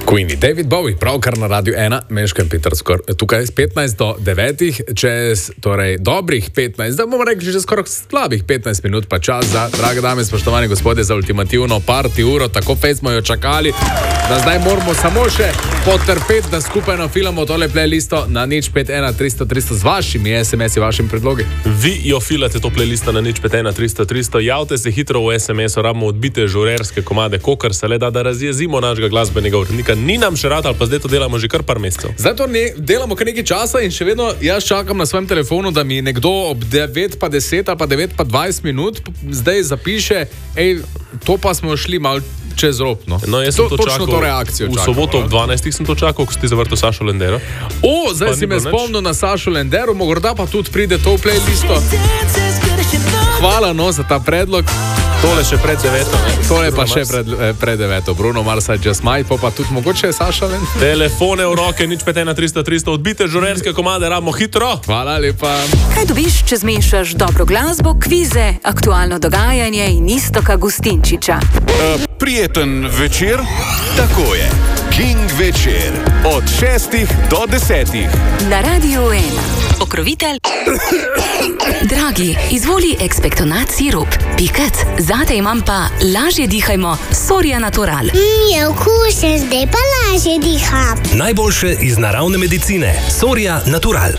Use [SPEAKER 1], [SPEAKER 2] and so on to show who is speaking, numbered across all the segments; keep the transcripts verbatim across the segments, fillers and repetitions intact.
[SPEAKER 1] Queenie, David Bowie, pravkar na Radiu ena, Meško in Peter skor, tukaj z petnajst do devetih, čez torej dobrih petnajst, da bomo rekli že skoraj slabih petnajst minut, pa čas za, drage dame, spoštovani gospodje, za ultimativno party uro, tako fejt smo jo čakali, da zdaj moramo samo še potrpeti, da skupaj nafilamo tole playlisto na nič pet ena tristo tristo z vašimi es em esi, vašimi predlogi.
[SPEAKER 2] Vi jo filate to playlisto na nič pet ena tristo tristo, javte se hitro v es em esu, rabimo odbite žurerske komade, kokar se le da, da razjezimo našega glasbenega urednika. Ni nam še rad, ali pa zdaj to delamo že kar par mesecev.
[SPEAKER 1] Zdaj to ne, delamo kar nekaj časa in še vedno jaz čakam na svojem telefonu, da mi nekdo ob devet pa deset ali pa devet pa dvajset minut zdaj zapiše, ej, to pa smo šli malo čez rob, no.
[SPEAKER 2] No, jaz sem
[SPEAKER 1] to,
[SPEAKER 2] to
[SPEAKER 1] točno
[SPEAKER 2] čakal,
[SPEAKER 1] to reakcijo
[SPEAKER 2] v
[SPEAKER 1] čakal,
[SPEAKER 2] soboto
[SPEAKER 1] no?
[SPEAKER 2] ob dvanajstih sem to čakal, ko si zavrtel Sašo Lendero.
[SPEAKER 1] O, zdaj
[SPEAKER 2] Pa
[SPEAKER 1] si me spomnil na Sašo Lendero, morda pa tudi pride to v playlisto. Hvala, no, za ta predlog.
[SPEAKER 2] Tole še pred deveto, ne?
[SPEAKER 1] Tole pa še pred, pred deveto. Bruno Mars, I Just Might, pa tudi mogoče Saša Lendero.
[SPEAKER 2] Telefone v roke, nič pet ena tristo tristo, odbite žurerske komade, rabimo hitro.
[SPEAKER 1] Hvala lepa.
[SPEAKER 3] Kaj dobiš, če zmešaš dobro glasbo, kvize, aktualno dogajanje in Istoka Gustinčiča?
[SPEAKER 4] Uh, prijeten večer, tako je. King večer, od šestih do desetih.
[SPEAKER 3] Na Radiu ena. Pokrovitelj. Dragi, izvoli ekspektonat sirup. Pikec, zate imam pa lažje dihajmo Soria Natural.
[SPEAKER 5] Mm, je okusen, zdaj pa lažje diham.
[SPEAKER 6] Najboljše iz naravne medicine. Soria Natural.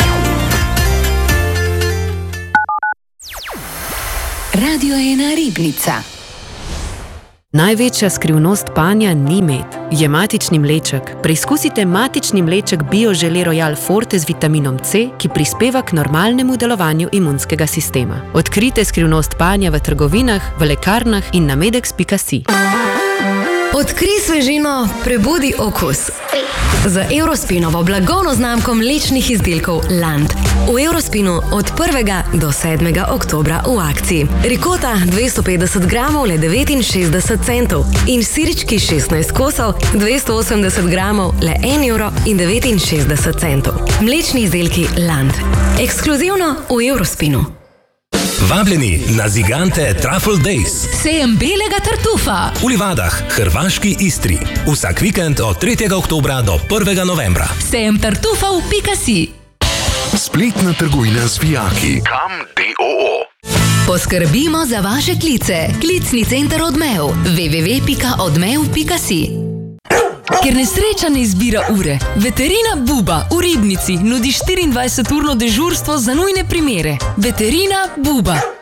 [SPEAKER 3] Radio ena Ribnica.
[SPEAKER 7] Največja skrivnost panja ni med, je matični mleček. Preizkusite matični mleček BioGelé Royal Forte z vitaminom C, ki prispeva k normalnemu delovanju imunskega sistema. Odkrite skrivnost panja v trgovinah, v lekarnah in na medex pika si.
[SPEAKER 8] Odkri svežino, prebudi okus. Z Eurospinovo blagovno znamko mlečnih izdelkov Land. V Eurospinu od prvega do sedmega oktobra v akciji. Rikota dvesto petdeset gramov le devetinšestdeset centov in sirički šestnajst kosov dvesto osemdeset gramov le en evro in devetinšestdeset centov. Mlečni izdelki Land. Ekskluzivno v Eurospinu.
[SPEAKER 6] Vabljeni na Zigante Truffle Days.
[SPEAKER 9] Sejem belega tartufa.
[SPEAKER 6] V Livadah, hrvaški Istri. Vsak vikend od tretjega oktobra do prvega novembra.
[SPEAKER 9] Sejem tartufa v pika si.
[SPEAKER 4] Spletna trgovina z vijaki. Kam D O O.
[SPEAKER 9] Poskrbimo za vaše klice. Klicni center Odmev. w w w pika odmev pika si. Ker nesreča ne izbira ure, Veterina Buba v Ribnici nudi štiriindvajseturno dežurstvo za nujne primere. Veterina Buba.